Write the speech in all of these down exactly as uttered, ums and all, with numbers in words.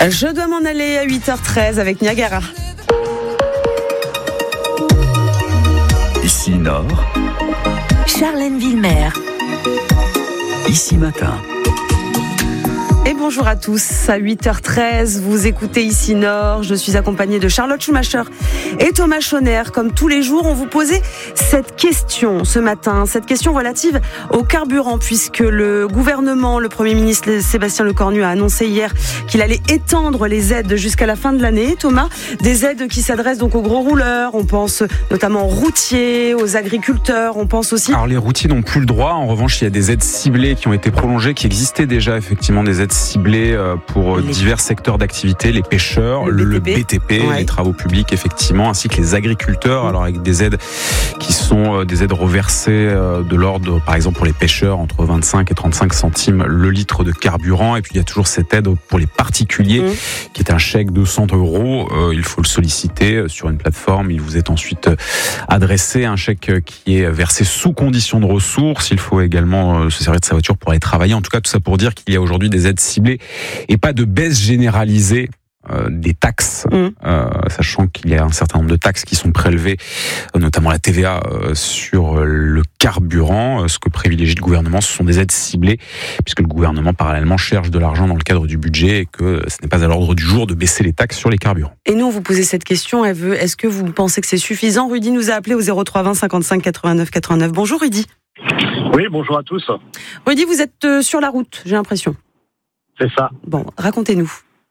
Je dois m'en aller à huit heures treize avec Niagara. Ici Nord, Charlène Villemer. Ici Matin. Et bonjour à tous, à huit heures treize, vous écoutez Ici Nord, je suis accompagnée de Charlotte Schumacher et Thomas Schoner. Comme tous les jours, on vous posait cette question ce matin, cette question relative au carburant, puisque le gouvernement, le Premier ministre Sébastien Lecornu a annoncé hier qu'il allait étendre les aides jusqu'à la fin de l'année. Thomas, des aides qui s'adressent donc aux gros rouleurs, on pense notamment aux routiers, aux agriculteurs, on pense aussi... Alors les routiers n'ont plus le droit, en revanche il y a des aides ciblées qui ont été prolongées, qui existaient déjà effectivement, des aides ciblés pour les... divers secteurs d'activité, les pêcheurs, le B T P, le B T P ouais. les travaux publics effectivement, ainsi que les agriculteurs, alors avec des aides qui sont des aides reversées de l'ordre, par exemple pour les pêcheurs, entre vingt-cinq et trente-cinq centimes le litre de carburant, et puis il y a toujours cette aide pour les particuliers, mmh. qui est un chèque de cent euros, il faut le solliciter sur une plateforme, il vous est ensuite adressé, un chèque qui est versé sous condition de ressources, il faut également se servir de sa voiture pour aller travailler, en tout cas tout ça pour dire qu'il y a aujourd'hui des aides ciblées et pas de baisse généralisée euh, des taxes, mmh. euh, sachant qu'il y a un certain nombre de taxes qui sont prélevées, euh, notamment la T V A euh, sur le carburant. Euh, ce que privilégie le gouvernement, ce sont des aides ciblées, puisque le gouvernement parallèlement cherche de l'argent dans le cadre du budget et que ce n'est pas à l'ordre du jour de baisser les taxes sur les carburants. Et nous, on vous posait cette question, elle veut, est-ce que vous pensez que c'est suffisant? Rudy nous a appelé au zéro trois vingt cinquante-cinq quatre-vingt-neuf quatre-vingt-neuf. Bonjour Rudy. Oui, bonjour à tous. Rudy, vous êtes euh, sur la route, j'ai l'impression. C'est ça. Bon, racontez-nous.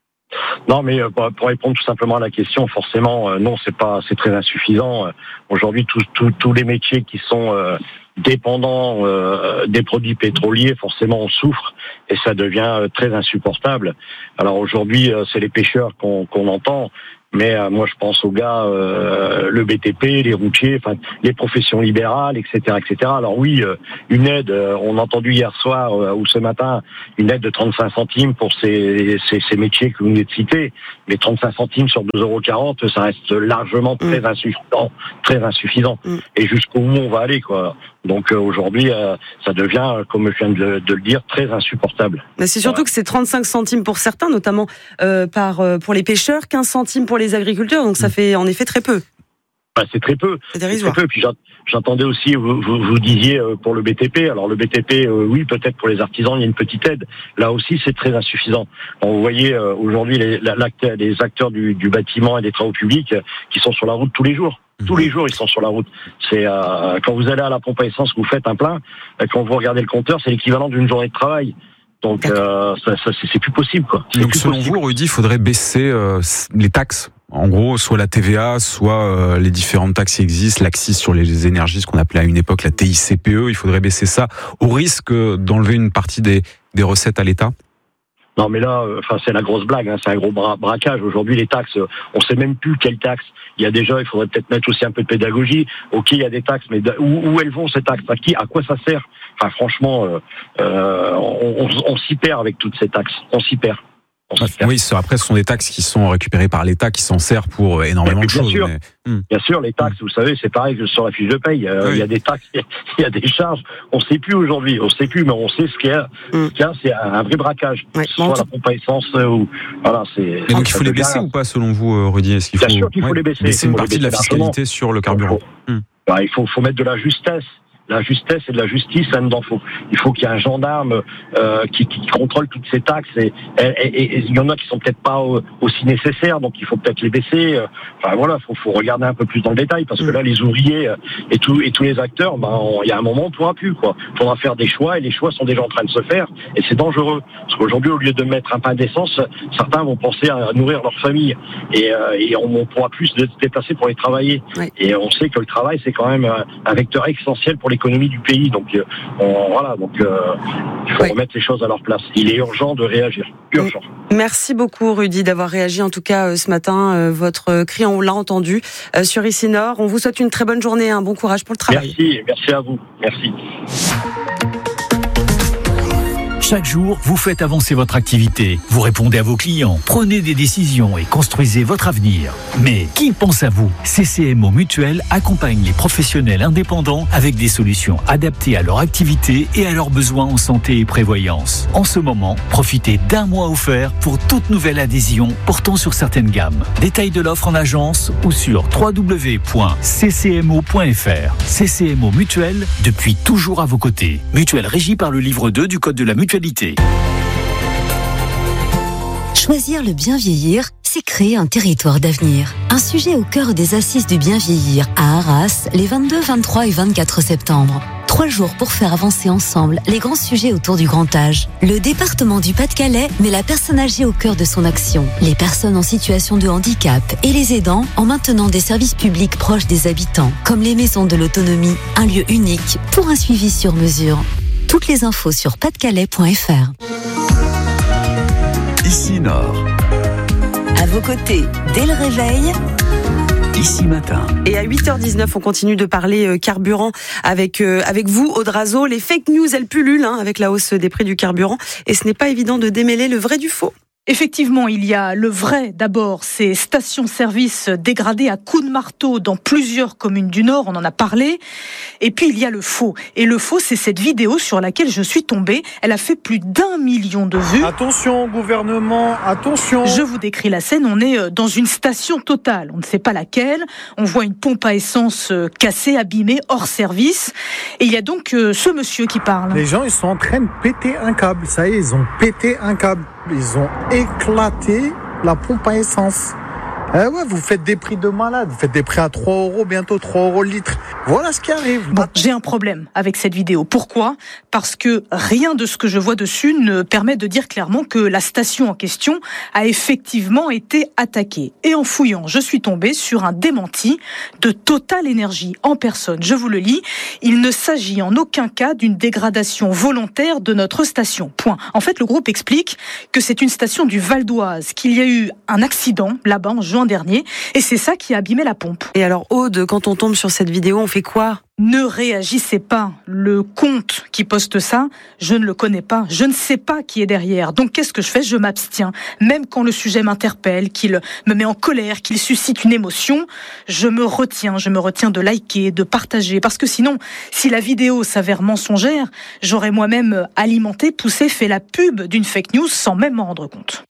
Non, mais euh, pour répondre tout simplement à la question, forcément, euh, non, c'est pas, c'est très insuffisant. Euh, aujourd'hui, tous tous tous les métiers qui sont euh, dépendants euh, des produits pétroliers, forcément, on souffre et ça devient euh, très insupportable. Alors aujourd'hui, euh, c'est les pêcheurs qu'on qu'on entend. Mais euh, moi, je pense aux gars, euh, le B T P, les routiers, enfin les professions libérales, et cetera, et cetera. Alors oui, euh, une aide. Euh, on a entendu hier soir euh, ou ce matin une aide de trente-cinq centimes pour ces, ces, ces métiers que vous venez de citer. Mais trente-cinq centimes sur deux euros quarante, ça reste largement très mmh. insuffisant, très insuffisant. Mmh. Et jusqu'où on va aller, quoi. Donc euh, aujourd'hui, euh, ça devient, comme je viens de, de le dire, très insupportable. Mais c'est surtout ouais. que c'est trente-cinq centimes pour certains, notamment euh, par euh, pour les pêcheurs, quinze centimes pour les agriculteurs. Donc ça mmh. fait en effet très peu. Bah, c'est très peu. C'est dérisoire. C'est très peu. Puis j'entendais aussi, vous, vous, vous disiez pour le B T P. Alors le B T P, euh, oui, peut-être pour les artisans, il y a une petite aide. Là aussi, c'est très insuffisant. Bon, vous voyez euh, aujourd'hui les, les acteurs du, du bâtiment et des travaux publics euh, qui sont sur la route tous les jours. Tous les jours, ils sont sur la route. C'est euh, quand vous allez à la pompe à essence, vous faites un plein. Quand vous regardez le compteur, c'est l'équivalent d'une journée de travail. Donc, euh, ça, ça, c'est, c'est plus possible, quoi. C'est Donc, plus selon possible. vous, Rudy, il faudrait baisser euh, les taxes. En gros, soit la T V A, soit euh, les différentes taxes qui existent, l'accise sur les énergies, ce qu'on appelait à une époque la T I C P E. Il faudrait baisser ça au risque d'enlever une partie des, des recettes à l'État. Non, mais là, enfin, c'est la grosse blague, hein, c'est un gros bra- braquage. Aujourd'hui, les taxes, on sait même plus quelles taxes. Il y a déjà, il faudrait peut-être mettre aussi un peu de pédagogie. Ok, il y a des taxes, mais où, où elles vont ces taxes? À qui, à quoi ça sert? Enfin, franchement, euh, euh, on, on, on s'y perd avec toutes ces taxes. On s'y perd. Oui, après, ce sont des taxes qui sont récupérées par l'État, qui s'en sert pour énormément bien de choses. Sûr. Mais... Bien sûr, les taxes, vous savez, c'est pareil que sur la fiche de paye. Euh, oui. Il y a des taxes, il y a des charges. On ne sait plus aujourd'hui. On ne sait plus, mais on sait ce qu'il y a. Mm. Ce qu'il y a, c'est un vrai braquage. Oui. Soit bon, la pompe à essence ou voilà, c'est. Et donc, il faut les baisser ou pas, selon vous, Rudy? Est-ce qu'il faut bien sûr qu'il faut ouais, les baisser. Baisser une partie de la fiscalité sur le carburant. Il faut, mm. bah, il faut, faut mettre de la justesse. La justesse et de la justice, ça nous en faut. Il faut qu'il y ait un gendarme euh, qui, qui contrôle toutes ces taxes. Et il y en a qui sont peut-être pas aussi nécessaires, donc il faut peut-être les baisser. Enfin voilà, faut, faut regarder un peu plus dans le détail, parce que là, les ouvriers et, tout, et tous les acteurs, ben, il y a un moment, on pourra plus, quoi. Il faudra faire des choix, et les choix sont déjà en train de se faire, et c'est dangereux. Parce qu'aujourd'hui, au lieu de mettre un pain d'essence, certains vont penser à nourrir leur famille, et, euh, et on, on pourra plus se déplacer pour les travailler. Oui. Et on sait que le travail, c'est quand même un vecteur essentiel pour l'économie du pays. Donc euh, on, voilà, donc euh, il faut oui. remettre les choses à leur place. Il est urgent de réagir. Urgent. Merci beaucoup Rudy d'avoir réagi en tout cas euh, ce matin. Euh, votre cri, on l'a entendu euh, sur Ici Nord. On vous souhaite une très bonne journée, un bon courage pour le travail. Merci, merci à vous. Merci. Chaque jour, vous faites avancer votre activité, vous répondez à vos clients, prenez des décisions et construisez votre avenir. Mais qui pense à vous ? C C M O Mutuelle accompagne les professionnels indépendants avec des solutions adaptées à leur activité et à leurs besoins en santé et prévoyance. En ce moment, profitez d'un mois offert pour toute nouvelle adhésion portant sur certaines gammes. Détails de l'offre en agence ou sur w w w point c c m o point f r. C C M O Mutuelle, depuis toujours à vos côtés. Mutuelle régie par le livre deux du Code de la mutualité. Choisir le bien vieillir, c'est créer un territoire d'avenir. Un sujet au cœur des assises du bien vieillir à Arras les vingt-deux, vingt-trois et vingt-quatre septembre. Trois jours pour faire avancer ensemble les grands sujets autour du grand âge. Le département du Pas-de-Calais met la personne âgée au cœur de son action. Les personnes en situation de handicap et les aidants en maintenant des services publics proches des habitants, comme les maisons de l'autonomie, un lieu unique pour un suivi sur mesure. Toutes les infos sur pas de calais point f r. Ici Nord. À vos côtés, dès le réveil. Ici Matin. Et à huit heures dix-neuf, on continue de parler carburant avec euh, avec vous, Aude Razeau. Les fake news, elles pullulent hein, avec la hausse des prix du carburant. Et ce n'est pas évident de démêler le vrai du faux. Effectivement, il y a le vrai d'abord, ces stations-service dégradées à coups de marteau dans plusieurs communes du Nord, on en a parlé. Et puis il y a le faux. Et le faux, c'est cette vidéo sur laquelle je suis tombée. Elle a fait plus d'un million de vues. Attention gouvernement, attention. Je vous décris la scène, on est dans une station Total, on ne sait pas laquelle. On voit une pompe à essence cassée, abîmée, hors service. Et il y a donc ce monsieur qui parle. Les gens, ils sont en train de péter un câble. Ça y est, ils ont pété un câble. Ils ont éclaté la pompe à essence. Eh ouais, vous faites des prix de malade. Vous faites des prix à trois euros, bientôt trois euros le litre. Voilà ce qui arrive. Bon, j'ai un problème avec cette vidéo. Pourquoi ? Parce que rien de ce que je vois dessus ne permet de dire clairement que la station en question a effectivement été attaquée. Et en fouillant, je suis tombée sur un démenti de Total Énergie en personne. Je vous le lis. Il ne s'agit en aucun cas d'une dégradation volontaire de notre station. Point. En fait, le groupe explique que c'est une station du Val d'Oise, qu'il y a eu un accident là-bas en juin dernier, et c'est ça qui a abîmé la pompe. Et alors Aude, quand on tombe sur cette vidéo, on fait quoi ? Ne réagissez pas. Le compte qui poste ça, je ne le connais pas. Je ne sais pas qui est derrière. Donc qu'est-ce que je fais ? Je m'abstiens. Même quand le sujet m'interpelle, qu'il me met en colère, qu'il suscite une émotion, je me retiens. Je me retiens de liker, de partager. Parce que sinon, si la vidéo s'avère mensongère, j'aurais moi-même alimenté, poussé, fait la pub d'une fake news sans même m'en rendre compte.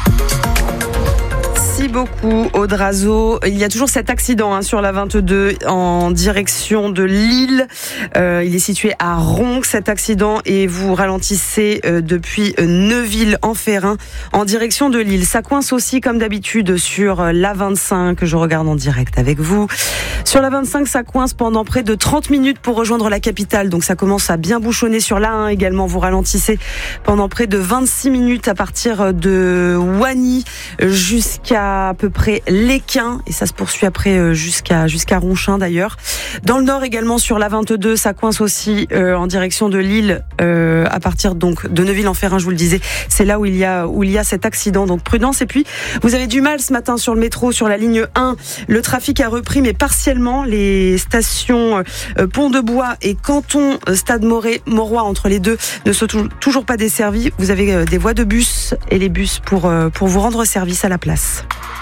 Merci beaucoup, Aude Razeau. Il y a toujours cet accident hein, sur la vingt-deux en direction de Lille. Euh, il est situé à Ronc, cet accident, et vous ralentissez euh, depuis Neuville-en-Ferrin en direction de Lille. Ça coince aussi, comme d'habitude, sur la vingt-cinq, que je regarde en direct avec vous. Sur la vingt-cinq, ça coince pendant près de trente minutes pour rejoindre la capitale. Donc ça commence à bien bouchonner sur la un également. Vous ralentissez pendant près de vingt-six minutes à partir de Wany jusqu'à à peu près l'Équin, et ça se poursuit après jusqu'à jusqu'à Ronchin d'ailleurs. Dans le nord également sur la vingt-deux, ça coince aussi euh, en direction de Lille euh, à partir donc de Neuville-en-Ferrin, je vous le disais. C'est là où il y a où il y a cet accident, donc prudence. Et puis vous avez du mal ce matin sur le métro, sur la ligne un. Le trafic a repris mais partiellement. Les stations euh, Pont-de-Bois et Canton Stade Mauroy entre les deux ne sont toujours pas desservies. Vous avez euh, des voies de bus et les bus pour euh, pour vous rendre service à la place.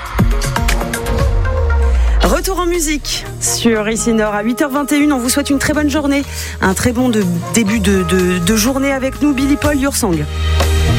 Retour en musique sur Ici Nord à huit heures vingt et une. On vous souhaite une très bonne journée, un très bon de, début de, de, de journée avec nous. Billy Paul, Your Song.